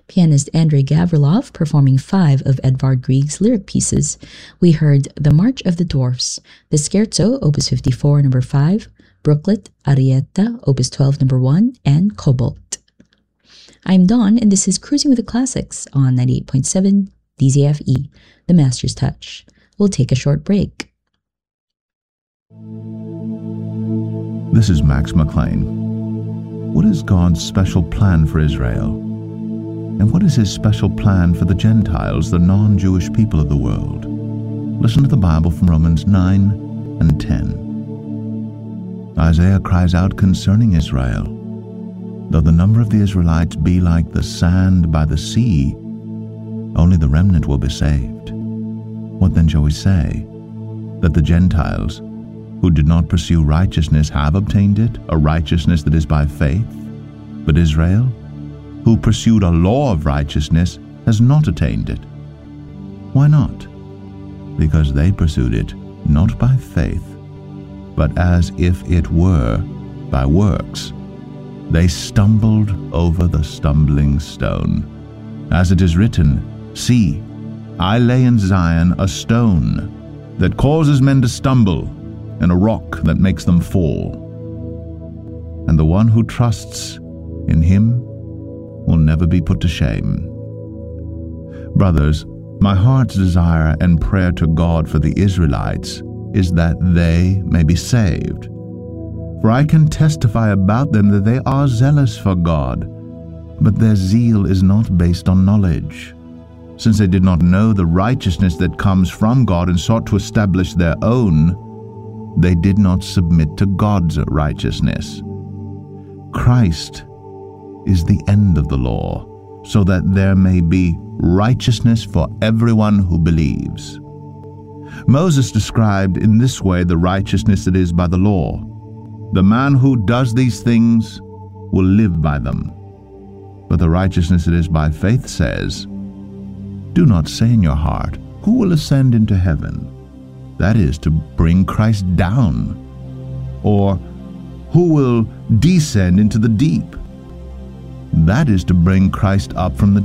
pianist Andrei Gavrilov performing 5 of Edvard Grieg's lyric pieces. We heard The March of the Dwarfs, the Scherzo, Opus 54, number 5, Brooklet, Arietta, Opus 12, number 1, and Cobalt. I'm Dawn, and this is Cruising with the Classics on 98.7 DZFE, The Master's Touch. We'll take a short break. This is Max McLean. What is God's special plan for Israel? And what is his special plan for the Gentiles, the non-Jewish people of the world? Listen to the Bible from Romans 9 and 10. Isaiah cries out concerning Israel. Though the number of the Israelites be like the sand by the sea, only the remnant will be saved. What then shall we say? That the Gentiles, who did not pursue righteousness, have obtained it, a righteousness that is by faith? But Israel, who pursued a law of righteousness, has not attained it. Why not? Because they pursued it not by faith, but as if it were by works. They stumbled over the stumbling stone. As it is written, See, I lay in Zion a stone that causes men to stumble, and a rock that makes them fall. And the one who trusts in him will never be put to shame. Brothers, my heart's desire and prayer to God for the Israelites is that they may be saved. For I can testify about them that they are zealous for God, but their zeal is not based on knowledge. Since they did not know the righteousness that comes from God and sought to establish their own, they did not submit to God's righteousness. Christ is the end of the law, so that there may be righteousness for everyone who believes. Moses described in this way the righteousness that is by the law. The man who does these things will live by them. But the righteousness that is by faith says, Do not say in your heart, Who will ascend into heaven? That is, to bring Christ down. Or, Who will descend into the deep? That is, to bring Christ up from the